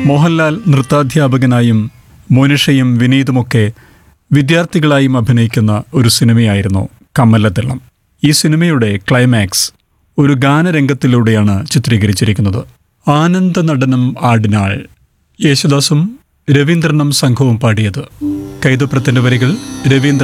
മോഹൻലാൽ നൃത്താധ്യാപകനായും മോനിഷയും വിനീതുമൊക്കെ വിദ്യാർത്ഥികളായും അഭിനയിക്കുന്ന ഒരു സിനിമയായിരുന്നു കമ്മലദളം. ഈ സിനിമയുടെ ക്ലൈമാക്സ് ഒരു ഗാനരംഗത്തിലൂടെയാണ് ചിത്രീകരിച്ചിരിക്കുന്നത്. ആനന്ദ നടനം ആടിനാൾ, യേശുദാസും രവീന്ദ്രനും സംഘവും പാടിയത്. കൈതപ്രത്തിന്റെ വരികൾ രവീന്ദ്രൻ